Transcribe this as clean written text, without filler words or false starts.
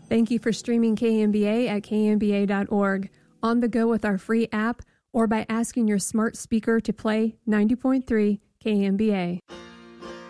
Thank you for streaming KMBA at kmba.org, on the go with our free app, or by asking your smart speaker to play 90.3 KMBA.